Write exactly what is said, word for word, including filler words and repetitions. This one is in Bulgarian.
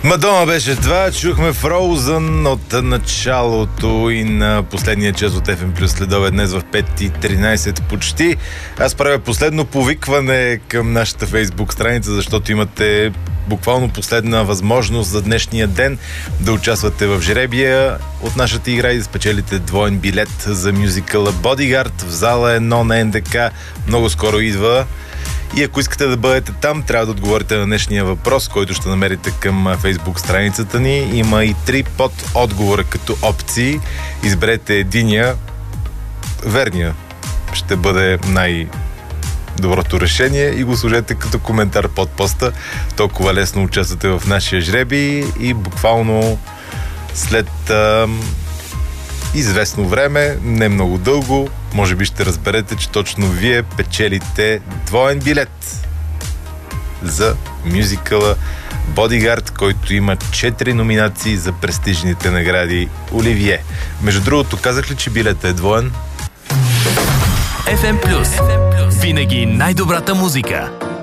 Мадона беше това. Чухме Frozen от началото и на последния час от еф ем Плюс следове днес в пет и тринайсет почти. Аз правя последно повикване към нашата Фейсбук страница, защото имате буквално последна възможност за днешния ден да участвате в жребия от нашата игра и да спечелите двоен билет за мюзикъла Bodyguard в зала едно на ен де ка. Много скоро идва. И ако искате да бъдете там, трябва да отговорите на днешния въпрос, който ще намерите към Фейсбук страницата ни. Има и три под отговора като опции. Изберете единия. Верния ще бъде най-доброто решение и го сложете като коментар под поста. Толкова лесно участвате в нашия жреби и буквално след а, известно време, не много дълго, може би ще разберете, че точно вие печелите двоен билет за мюзикъла Bodyguard, който има четири номинации за престижните награди Оливие. Между другото, казах ли, че билетът е двоен? еф ем Плюс. Винаги най-добрата музика.